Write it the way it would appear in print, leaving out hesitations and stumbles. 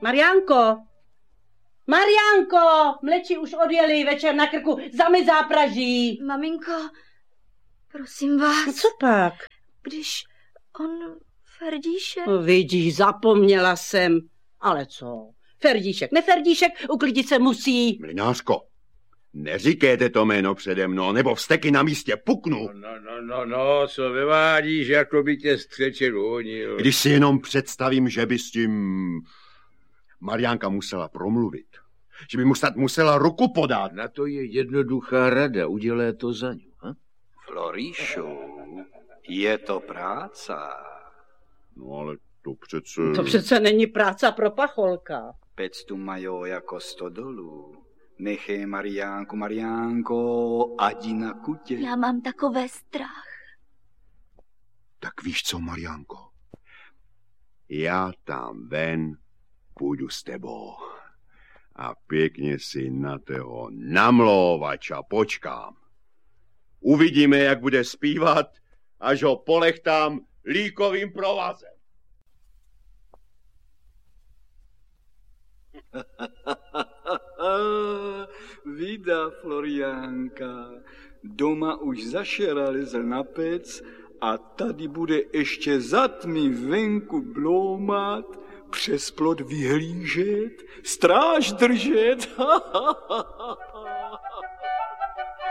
Mariánko! Mariánko! Mleči už odjeli, večer na krku, zamy zápraží. Maminko, prosím vás. No co pak? Když on, Ferdíšek... No, vidíš, zapomněla jsem. Ale co? Ferdíšek, neferdíšek, uklidit se musí. Mlynářko, neříkejte to jméno přede mnou, nebo vzteky na místě puknu. No, co vyvádíš, jako by tě střeček honil. Když si jenom představím, že by s tím Mariánka musela promluvit, že by mu snad musela ruku podat. Na to je jednoduchá rada, udělá to za ňu. Hm? Floríšu, je to práce. No ale to přece... To přece není práce pro pacholka. Pec tu majou jako stodolu. Nechej Mariánko, adi na kutě. Já mám takové strach. Tak víš co, Mariánko? Já tam ven půjdu s tebou a pěkně si na toho namlouvača počkám. Uvidíme, jak bude zpívat, až ho polechtám líkovým provazem. Vida, Floriánka, doma už zašeralizl na pec a tady bude ještě za tmy venku blómat, přes plot vyhlížet, stráž držet.